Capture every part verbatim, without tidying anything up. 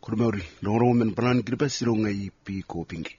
Kurmauri, rongrong men panan kirpa siro ngai pi ko pingi.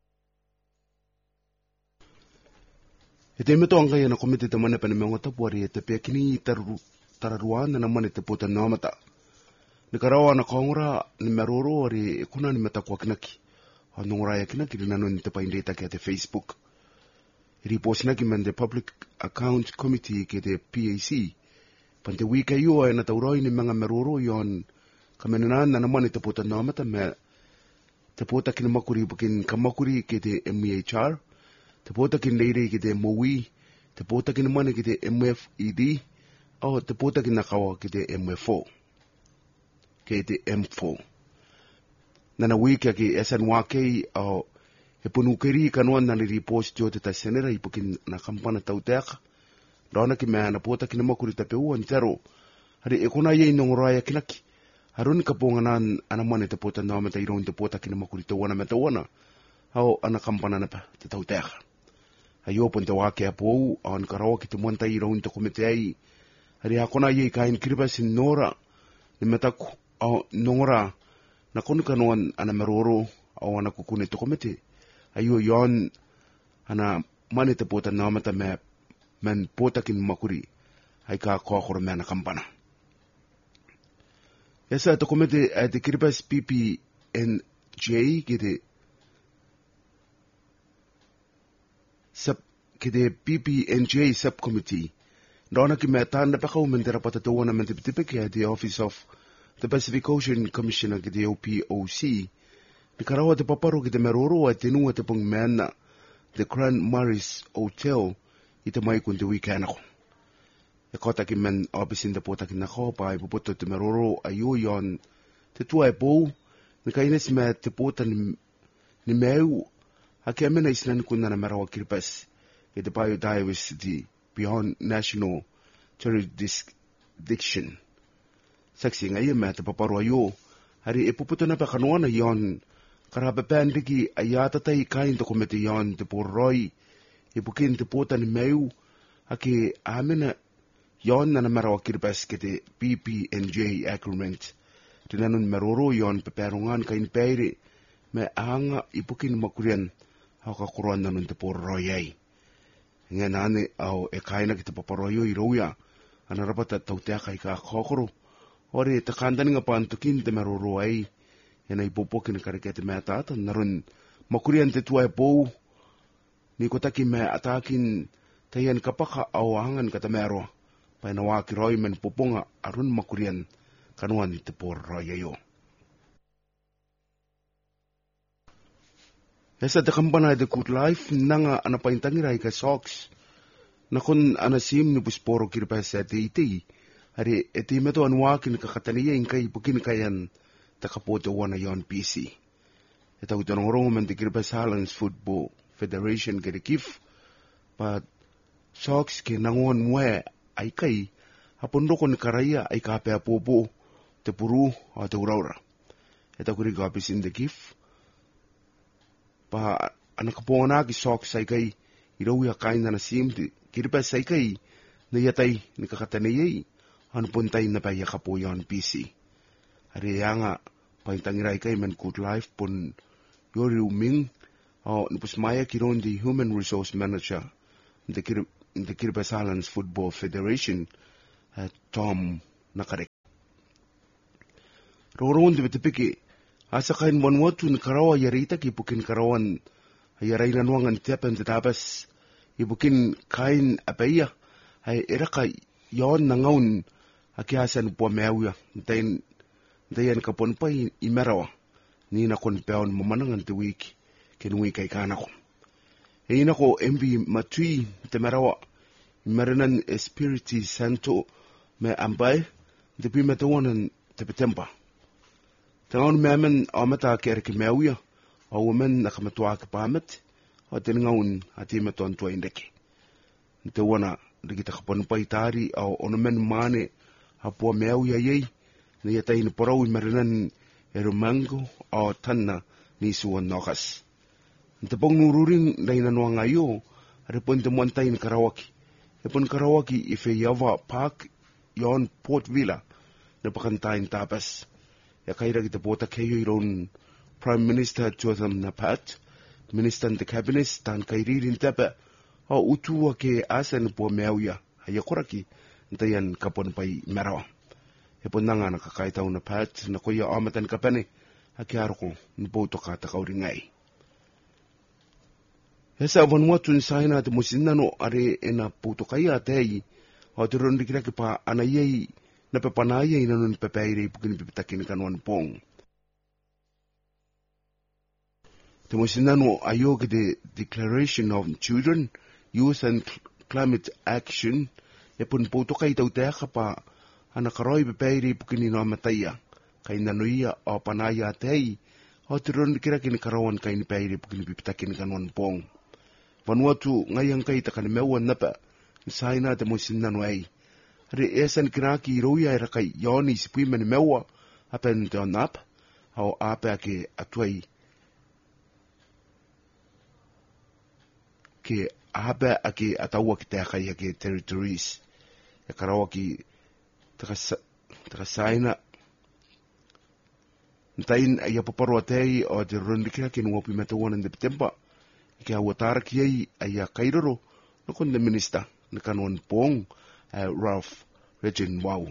Ete meto ang kaya na komite tamane pa ni mga tapuari ete pe kini taru tararuan na naman ete puta namata. Ni karawa na kongra ni maroro ari kuna ni meta kwa kinaki. Anong raya kinaki ni nanon ite pa indeta kaya te Facebook. Iri po sinaki man the Public Account Committee kaya te P A C. Pante wika yu ay natauroy ni mga maroro yon kamenanan na naman ite puta namata me te puta kinamakuri bukin kamakuri kaya te M E H R. Te pota kin leire ki te M O I, te pota kin mana ki te M F E D, o te pota kin nakawa ki te M F O, ki te M F O. Nana wika ki S N Y K, o he punukeri kanuan nani ripost jo te ta senera ipukin na kampana tauteaka, raona ki mea na pota kin makuri ta peu an tero, hari e kona ye inong raya kinaki, harun kaponganan anamane te pota na meta iron te pota kin makuri te wana meta wana, hao ana kampana na pa te tauteaka. Ayo pun te wake apou, awan karawa ki te muanta i raun te komite ai. Hari hakona ye kain kiriba sin nora, ni metaku, au nora, na konu kanuan ana maroro, au ana kukune te komite. Ayo yon, ana mani te pota namata me, men pota kin makuri, hai ka kua me ana kampana. Yasa te komite ai te kiribas P P N J, ki te sub ki te P P N J subcommittee. Rona ki mea tāna pakau men te rapata te wana men te pitipe ki the Office of the Pacific Ocean Commissioner ki te O P O C. Ni karawa te paparo ki te meroro a te nua te pung meana the Grand Maris Hotel i te mai kun te weekend ako. E kota ki men opisin te pota ki nako pa i puputo te meroro a io yon te tua e pou ni kaines mea te pota ni, ni meu hake amena isnani kuna na marawa kirpas e te biodiversity beyond national jurisdiction. Saksi ngai mea te paparo ayo, hari e puputo na pa kanoana yon, karape pandiki a yatatai kain to komite yon te porroi, e pukin te pota ni meu, hake amena yon na marawa kirpas ke te P P N J agreement. Tinanun maroro yon peperongan kain peire, me anga ipukin makurian, haka kuruan na nun te porroi ai. Nga nane au e kaina ki te paparoyo i rauia, ana rapata tauteaka i ka kokoro, ore te kandani nga pantukin te maroro ai, e na ipopoki na kareke te mea tata, narun makurian te tua e pou, ni kotaki mea atakin tayan kapaka au angan kata meroa, pai na waki roi men poponga arun makurian kanuan te porroi ayo. Esa te kampana de Good Life nanga ana paintangira ika socks. Nakon ana sim ni pusporo kirpa sa te iti. Hari eti meto anwakin kakataniya inkai pukin kayan takapote wana yon P C. Eta utanong men te kirpa sa Highlands Football Federation kere kif. Pa socks ke nangon mwe ay kai hapondo ko ni karaya ay kape apopo te puru o te uraura. Eta kuri kapisin de kif. Pa anak kapona ki sok sai kai irawi akain na sim ti kirpa sai kai na yatai ni kakatane yei an puntai na pa yakapo yon P C. Hari yanga paintangirai kai men Good Life pun yori uming o nupusmaya kiron di Human Resource Manager the kir the Kiribati Highlands Football Federation uh, Tom nakarek. Roron di betipiki asa kain wanwatu ni karawa yarita ki pukin karawan yaray nanuangan tiapan tatabas ibukin kain apaya ay iraka yon nangaun akiasan po mewya dayin dayan kapon pa imerawa ni nakon peon mamanangan te week kinwi kay kanako e inako M B matui te merawa imeranan espiriti santo me ambay de pimatawanan te petempa. Tangon memen amata kere ki mewia, o women nakamatua ki pamet, o tinangaun ati meton tua indeki. Nte wana, rikita kapon paitari, o onomen mane, hapua mewia yei, na yatai ni porau imarinan erumango, o tanna ni suwan nokas. Nte pong nururing na inanuang ayo, haripon te muantay ni Karawaki. Ipon Karawaki ife Yava Park, yon Port Villa, na pakantayin tapas. ya kaira ki te pota keio i ron Prime Minister Jotham Napat, Minister in the Cabinet, tan kairirin tepe, o utua ke asen po meauia, haya koraki, ntayan kapon pai merawa. He ponanga na kakaitau na pat, na koia amatan kapene, haki aroko, npo ka takauri ngai. Hesa Vanuatu ni saina te mosinano are ena putokaia tei, o te rondikira ki pa anayei, na pepanaya ina nun pepeire pukini pipitakini kanuan pong. Te mosinano ayo ki the Declaration of Children, Youth and Climate Action, e pun putokai tau te aka pa ana karoi pepeire pukini no amataia, kai nanuia o panaya tei, o te rondikira kini karawan kai ni peire pukini pipitakini kanuan pong. Vanuatu ngai ang kai takani meua napa, saina te mosinano ai. Re esan kiraki roia era kai yoni sipui mani meua, apen te on up, hao ape ake atuai. Ke ape ake ataua ki te akai ake territories. E karawa ki taka saina. Ntain ai apaparoa tei o te rundikira ki nuopi metawana de tempa. Ke awatara ki ai ai a kairoro, no kon the minister, na kanuan pong, uh, Ralph Regin Wau.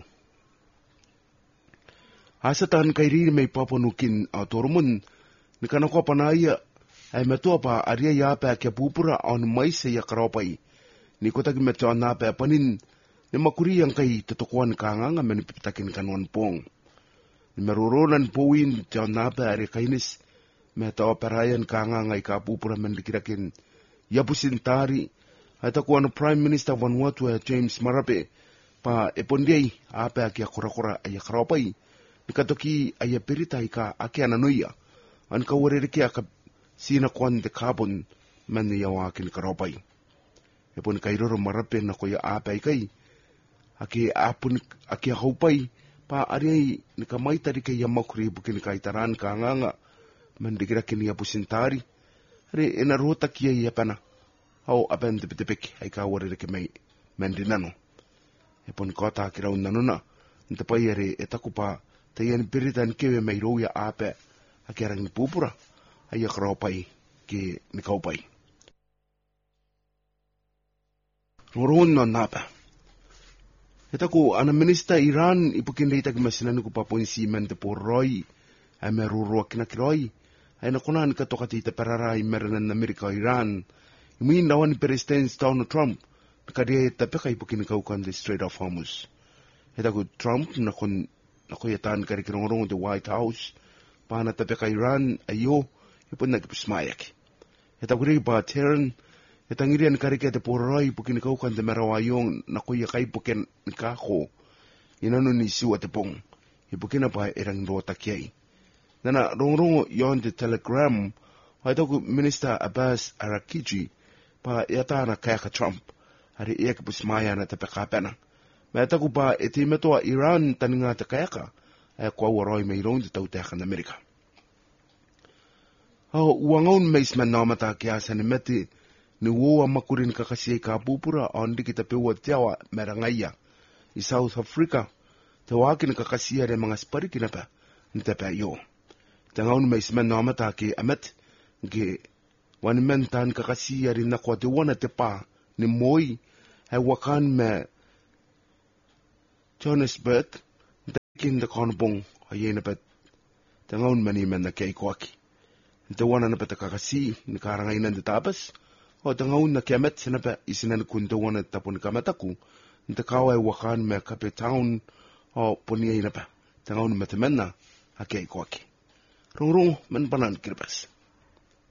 Asa tan kairiri mei papanukin a Toromun, ni kanako panaya, ai metua pa aria yape ke pupura on maise ya karapai. Ni kotaki metua nape panin, ni makuri yang kai tetokuan kanganga meni pipitakin kanuan pong. Ni meroronan powin te nape aria kainis, me ta operayan kanga ngai ka pupura men dikirakin yapusin tari ata ko ano Prime Minister Vanuatu James Marape pa epondiai apa ki akora-kora ay karapai nikatoki ay perita ka aki ananuia an ka werere ki aka sina kwan de carbon men yawa kin karapai epon kairoro Marape na ko ya apa kai aki apun aki haupai pa ari ni kamai tari ke yamakuri bukin kai taran kanga man dikira kini ya pusintari re ena rota kia ia pana au apen te petepeki ai ka ware ke mai mendinano e pon kota ki rau nanuna nte pai ere e takupa te ian piritan kewe mai roia ape a ke rangi pupura ai a karau pai ki nikau pai roron no napa e taku ana minister Iran ipukin leita ki masinanu ku papoinsi men te porroi ai me rurua kina kiroi ai na konan ka tokati te pararai meranan Amerika Iran. Imin na wani President Donald Trump ka dia te peka ipukin kaukan the Strait of Hormuz. Heta ku Trump na kon na ko yatan ka rikirongorong the White House pa na te peka Iran ayo ipun na kipusmayak. Heta ku ri ba Tehran heta ngirian ka rikete porai ipukin kaukan te merawayong na ko yakai ipukin nikako. Inano ni siwa te pong. Ipukin pa erang rota kiai. Nana rongo yon the Telegram, hai toku Minister Abbas Araghchi pa yata na kaya ka Trump, hari iya kapusmaya na tapeka pena. May taku pa iti meto Iran taninga ta kaya ka, ay kwa waroy may rong ditaw tekan Amerika. Hao uangaun may isman namata kaya sa ni meti ni uwa makurin kakasiyay ka pupura on di kita piwa tiyawa merangaya. I South Africa, tawakin kakasiya rin mga spari kinapa, nitepe yo. Tangaun may isman namata ki amet, ki wanimen tan kakasiya rin na kwa tiwana te pa ni moi, ay wakan me Johannesburg, dakin da konbong ayay napet. Tangaun manimen na kay kwaki. Tawana na pata kakasi, ni karangainan da tapas, o tangaun na kiamet sinapa isinan kun tawana tapon kamataku, ntakaway wakan me kape town o puniyay na pa. Tangaun matemen na, akay kwaki. Rung-rung, man panan kirpas.